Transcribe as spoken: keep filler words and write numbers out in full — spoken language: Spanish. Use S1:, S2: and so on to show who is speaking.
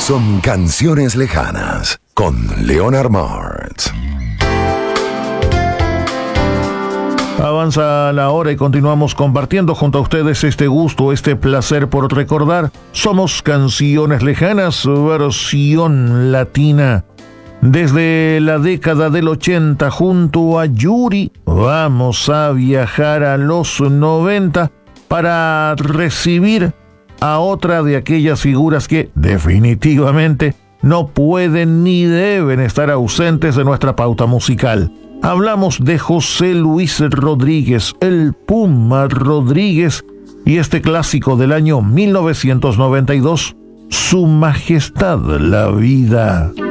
S1: son Canciones Lejanas con Leonard Martz.
S2: Avanza la hora y continuamos compartiendo junto a ustedes este gusto, este placer por recordar. Somos Canciones Lejanas, versión latina. Desde la década del ochenta, junto a Yuri, vamos a viajar a los noventa para recibir a otra de aquellas figuras que definitivamente no pueden ni deben estar ausentes de nuestra pauta musical. Hablamos de José Luis Rodríguez, el Puma Rodríguez, y este clásico del año mil novecientos noventa y dos, Su Majestad la Vida.